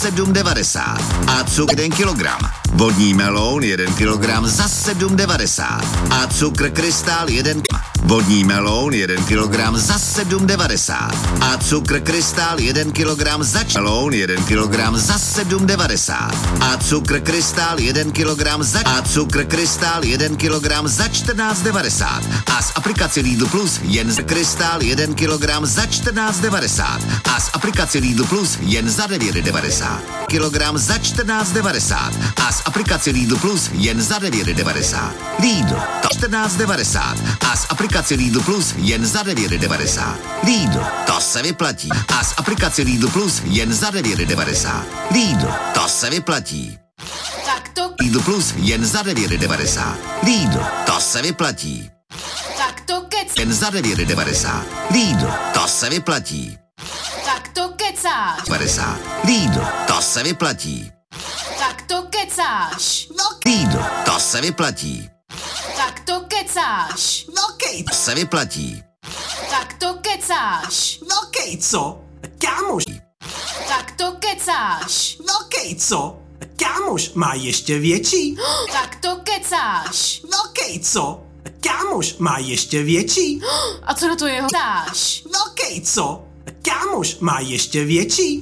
7,90 a cukr 1 kilogram. Vodní meloun 1 kilogram za 7,90 a cukr krystál 1 Vodní meloun 1 kilogram za 7,90 a cukr krystál 1 kilogram za meloun 1 kilogram za 7,90 a cukr krystál 1 kilogram za a cukr krystál 1 kilogram za 14,90 a s aplikací Lidl Plus jen krystál 1 kilogram za 14,90 a s aplikací Lidl Plus jen za 9,90 kilogram za 14,90 a s aplikací Lidl Plus jen za 9,90 Lidl to 14,90 a s aplikací Lidl Plus jen za 9,90 Lidl to se vyplatí a s aplikací Lidl Plus jen za 9,90 Lidl to se vyplatí. Tak to Lidl Plus jen za 9,90 Lidl to se vyplatí. Tak to kec. Jen za 9,90 Lidl to se vyplatí. Tak to kecáš. 50 Lidl to se vyplatí. Tak to kecáš. Lidl to se vyplatí. Tak to kecáš. To se vyplatí. Tak to kecáš. Co? Kámoš. Tak to kecáš. Co? Kámoš má ještě větší. Tak to kecáš. Co? Kámoš má ještě větší. A co na to jeho kecáš? Co? Kámoš má ještě větší.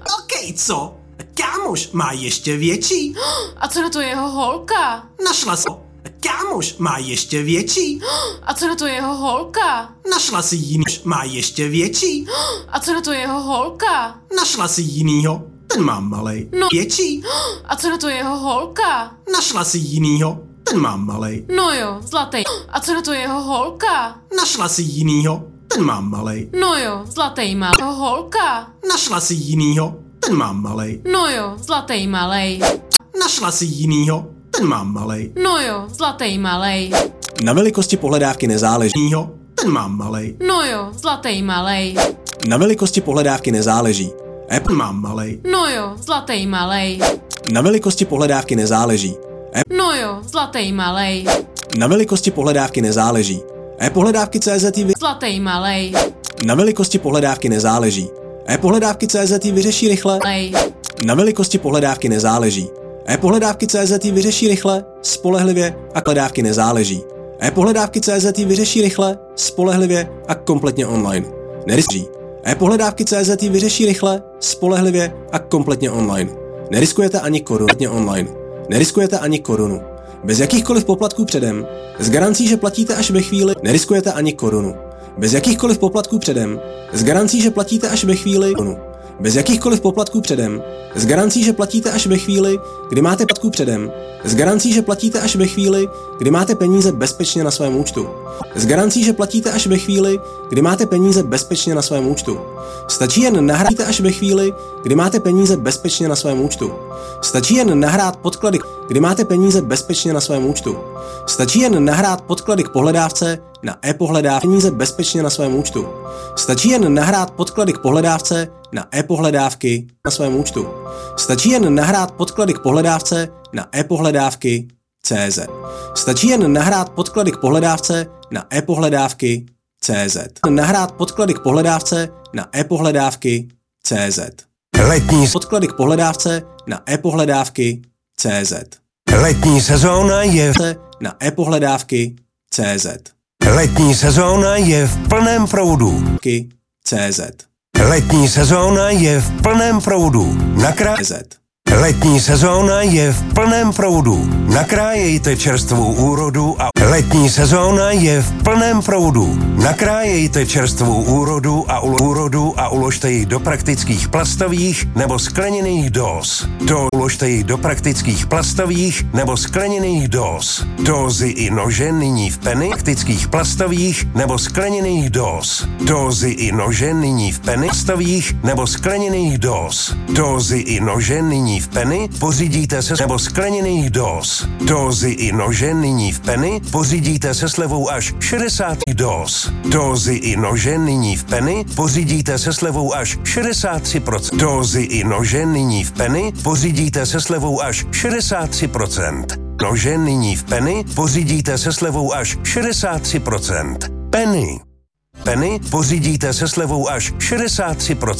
Co? Kámoš má ještě větší. A co na to jeho holka? Našla si. Kámoš má ještě větší. A co na to jeho holka? Našla si jiný. Má ještě větší. A co na to jeho holka? Našla si jinýho. Ten má malej. No. Větší. A co na to jeho holka? Našla si jinýho. Ten má malej. No jo, zlatý. A co na to jeho holka? Našla si jinýho. Ten má malej. No jo, zlatý má. Jeho holka? Našla si jinýho. Ten má malej. No jo, zlatý malej. Našla si jinýho. Ten má malej. No jo, zlatý malej. Na velikosti pohledávky nezáleží. Ten má malej. No jo, zlatý malej. Na velikosti pohledávky nezáleží. Apple má malej. No jo, zlatý malej. Na velikosti pohledávky nezáleží. No jo, zlatý malej. Na velikosti pohledávky nezáleží. E-pohledávky CZ Zlatý malej. Na velikosti pohledávky nezáleží. E-pohledávky CZ vyřeší rychle. Malej. Na velikosti pohledávky nezáleží. E-pohledávky CZ vyřeší rychle, spolehlivě a pohledávky nezáleží. E-pohledávky CZ vyřeší rychle, spolehlivě a kompletně online. Neriskujete. E-pohledávky CZ vyřeší rychle, spolehlivě a kompletně online. Neriskujete ani korunu online. Neriskujete ani korunu. Bez jakýchkoliv poplatků předem, s garancí, že platíte až ve chvíli, neriskujete ani korunu. Bez jakýchkoliv poplatků předem, s garancí, že platíte až ve chvíli, bez jakýchkoliv poplatků předem, s garancí, že platíte až ve chvíli, kdy máte poplatků předem, s garancí, že platíte až ve chvíli, kdy máte peníze bezpečně na svém účtu. S garancí, že platíte až ve chvíli, kdy máte peníze bezpečně na svém účtu. Stačí jen nahrát až ve chvíli, kdy máte peníze bezpečně na svém účtu. Stačí jen nahrát podklady, kdy máte peníze bezpečně na svém účtu. Stačí jen nahrát podklady k pohledávce na e-pohledávky peníze bezpečně na svém účtu. Stačí jen nahrát podklady k pohledávce na e-pohledávky na svém účtu. Stačí jen nahrát podklady k pohledávce na e-pohledávky CZ. Stačí jen nahrát podklady k pohledávce na e-pohledávky CZ. Nahrát podklady k pohledávce na e-pohledávky CZ. Letní Podklady k pohledávce na e-pohledávky CZ. letní sezóna je Na e-pohledávky CZ. letní sezóna je v plném proudu. CZ. Letní sezóna je v plném proudu. CZ. Letní sezóna je v plném proudu. Nakrájejte čerstvou úrodu a letní sezóna je v plném proudu. Nakrájejte čerstvou úrodu a uložte ji do praktických plastových nebo skleněných dóz. Uložte ji do praktických plastových nebo skleněných dóz. Dózy i nože nyní v peny praktických plastových nebo skleněných dóz. Dózy i nože nyní v peny plastových nebo skleněných dóz. Dózy i nože nyní v peny pořídíte se nebo skleněných dóz. Dózy i nože nyní v peny pořídíte se slevou až 60 dóz. Dózy i nože nyní v peny pořídíte se slevou až 63%. Dózy i nože nyní v peny pořídíte se slevou až 63%. Nože nyní v peny pořídíte se slevou až 63%. Penny pořídíte se slevou až 63%.